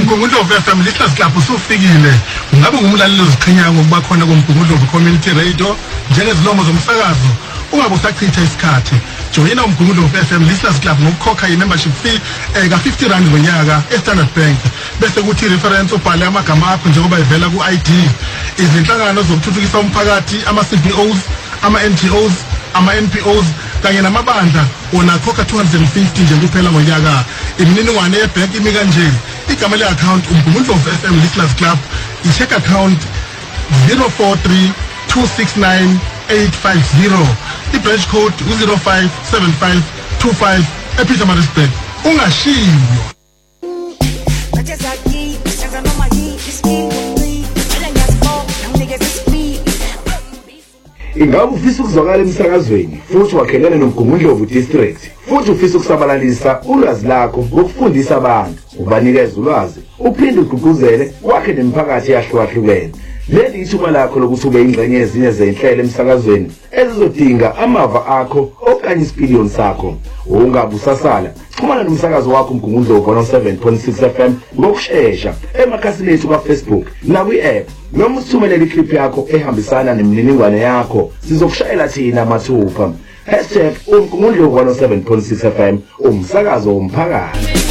Umgungundlovu FM Listeners Club usufikile. Ungabe ngumlaleli oziqhenyayo ngokuba khona koMgungundlovu Community Radio njengezilomo zomsakazo. Ungabe usachitha isikhathi. Joyina uMgungundlovu FM Listeners Club ngokukhokha i-membership fee ka-R50 ngonyaka eStandard Bank. Bese kuthi reference ubhale amagama akho njengoba ivela ku-ID. Izinhlangano zokuthuthukisa umphakathi, ama-CBOs, ama-NGOs, ama-NPOs kanye namabandla wona khokha 250 nje kuphela ngonyaka. Imininingwane yebhank imi kanje. Igama le-account uMgungundlovu FM Listeners Club, i-check account 0432698850, i-branch code 057525 ePietermaritzburg. Ungashiywa. Ingabe ufisa ukuzwakala emsakazweni futhi wakhelene noMgungundlovu District futhi ufisa ukusabalalisa ulwazi lakho ngokufundisa abantu, ubanikeza ulwazi, uphinde ugqugquzele wakhe nemiphakathi yahlukahlukene. Leli ithuba lakho lokuthi ube ingxenye ezinye zezinhlelo emsakazweni ezizodinga amava akho okanye isipiliyoni sakho. Ungabe usasala, xhumana nomsakazo wakho uMgungundlovu 107.6 FM ngokusheshsha emakhasini ethu kaFacebook nakwi-app, noma usithumelele iclip yakho ehambisana nemininingwane yakho, sizokushayela thina mathupha. #uMgungundlovu 107.6 FM umsakazo womphakathi.